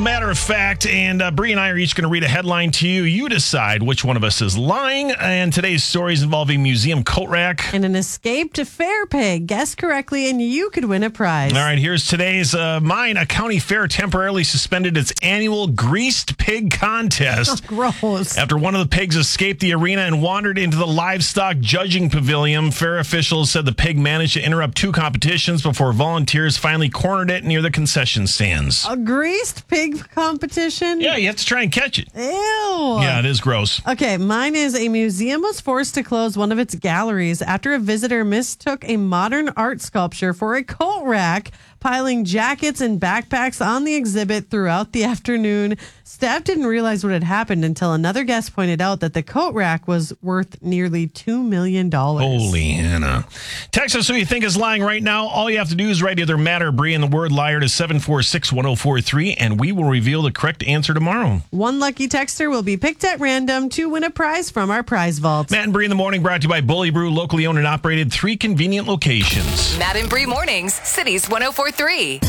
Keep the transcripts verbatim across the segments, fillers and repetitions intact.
matter of fact, and uh, Bree and I are each going to read a headline to you. You decide which one of us is lying. And today's story is involving museum coat rack. And an escaped fair pig. Guess correctly, and you could win a prize. All right, here's today's uh, mine. A county fair temporarily suspended its annual greased pig contest. Oh, gross. After one of the pigs escaped the arena and wandered into the livestock judging pavilion, fair officials said the pig managed to interrupt two competitions before volunteers finally cornered it near the concession stands. A greased pig competition? Yeah, you have to try and catch it. Ew. Yeah, it is gross. Okay, mine is a museum was forced to close one of its galleries after a visitor mistook a modern art sculpture for a coat rack, piling jackets and backpacks on the exhibit throughout the afternoon. Staff didn't realize what had happened until another guest pointed out that the coat rack was worth nearly two million dollars. Holy Hannah. Text us who you think is lying right now. All you have to do is write either Matt or Bree and the word liar to seven four six, one oh four three, and we will reveal the correct answer tomorrow. One lucky texter will be picked at random to win a prize from our prize vault. Matt and Bree in the morning, brought to you by Bully Brew, locally owned and operated, three convenient locations. Matt and Bree mornings, Cities one oh four three.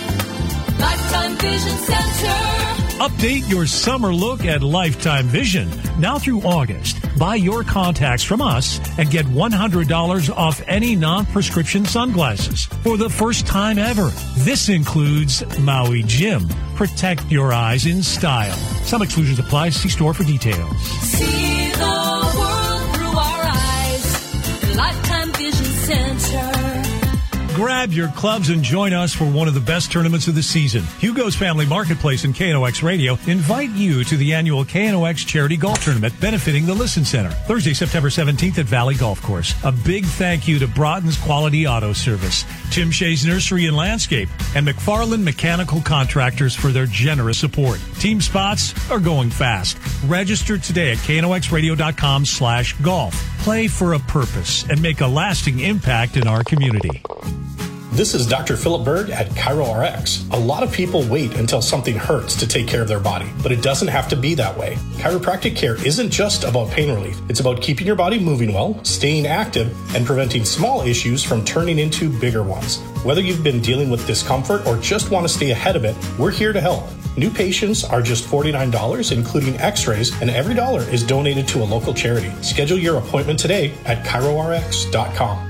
Lifetime Vision Center. Update your summer look at Lifetime Vision. Now through August, buy your contacts from us and get one hundred dollars off any non-prescription sunglasses for the first time ever. This includes Maui Jim. Protect your eyes in style. Some exclusions apply. See store for details. See the world through our eyes. Lifetime Vision Center. Grab your clubs and join us for one of the best tournaments of the season. Hugo's Family Marketplace and K N O X Radio invite you to the annual K N O X Charity Golf Tournament benefiting the Listen Center. Thursday, September seventeenth at Valley Golf Course. A big thank you to Broughton's Quality Auto Service, Tim Shea's Nursery and Landscape, and McFarland Mechanical Contractors for their generous support. Team spots are going fast. Register today at knoxradio.com slash golf. Play for a purpose and make a lasting impact in our community. This is Doctor Philip Berg at ChiroRx. A lot of people wait until something hurts to take care of their body, but it doesn't have to be that way. Chiropractic care isn't just about pain relief. It's about keeping your body moving well, staying active, and preventing small issues from turning into bigger ones. Whether you've been dealing with discomfort or just want to stay ahead of it, we're here to help. New patients are just forty-nine dollars, including x-rays, and every dollar is donated to a local charity. Schedule your appointment today at chiro r x dot com.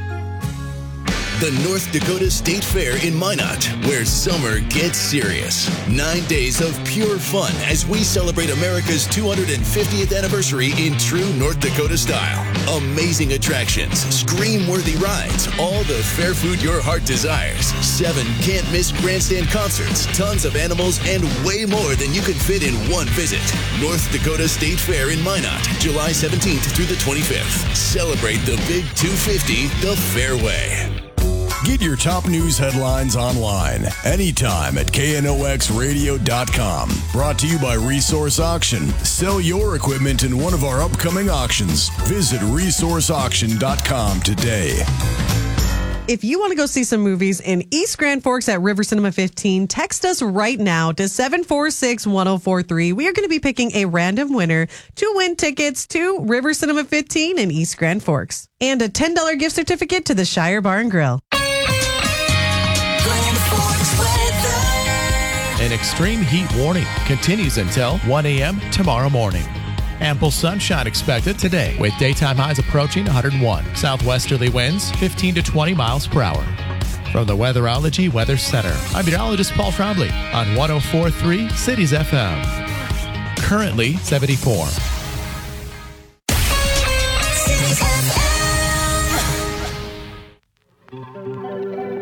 The North Dakota State Fair in Minot, where summer gets serious. Nine days of pure fun as we celebrate America's two hundred fiftieth anniversary in true North Dakota style. Amazing attractions, scream-worthy rides, all the fair food your heart desires. Seven can't-miss grandstand concerts, tons of animals, and way more than you can fit in one visit. North Dakota State Fair in Minot, July seventeenth through the twenty-fifth. Celebrate the Big two fifty the fair way. Get your top news headlines online anytime at K N O X radio dot com. Brought to you by Resource Auction. Sell your equipment in one of our upcoming auctions. Visit resource auction dot com today. If you want to go see some movies in East Grand Forks at River Cinema fifteen, text us right now to seven four six, one oh four three. We are going to be picking a random winner to win tickets to River Cinema fifteen in East Grand Forks and a ten dollars gift certificate to the Shire Bar and Grill. An extreme heat warning continues until one a.m. tomorrow morning. Ample sunshine expected today with daytime highs approaching one hundred one. Southwesterly winds fifteen to twenty miles per hour. From the Weatherology Weather Center, I'm meteorologist Paul Trombley on one oh four point three Cities F M. Currently seventy-four. Cities F M.